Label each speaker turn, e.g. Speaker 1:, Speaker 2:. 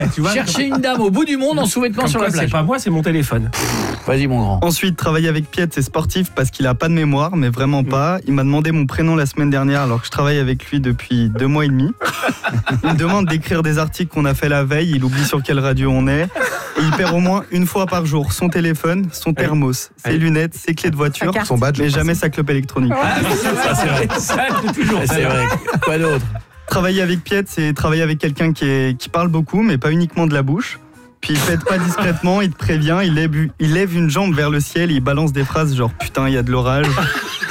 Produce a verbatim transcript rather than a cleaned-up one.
Speaker 1: Tu vois,
Speaker 2: Chercher une dame au bout du monde en sous-vêtements sur
Speaker 1: quoi,
Speaker 2: la plage.
Speaker 1: C'est pas moi, c'est mon téléphone.
Speaker 2: Vas-y mon grand.
Speaker 3: Ensuite, travailler avec Piet, c'est sportif parce qu'il a pas de mémoire, mais vraiment pas. Il m'a demandé mon prénom la semaine dernière alors que je travaille avec lui depuis deux mois et demi. Il me demande d'écrire des articles qu'on a fait la veille, il oublie sur quelle radio on est. Et il perd au moins une fois par jour son téléphone, son thermos, ses lunettes, ses clés de voiture,
Speaker 4: carte.
Speaker 5: Son badge.
Speaker 3: mais jamais sa clope électronique.
Speaker 2: Ça c'est vrai.
Speaker 1: Ça, c'est toujours
Speaker 2: C'est vrai. Quoi d'autre?
Speaker 3: Travailler avec Piet, c'est travailler avec quelqu'un qui, est, qui parle beaucoup, mais pas uniquement de la bouche. Puis il pète pas discrètement, il te prévient, il lève, il lève une jambe vers le ciel, il balance des phrases genre putain, il y a de l'orage.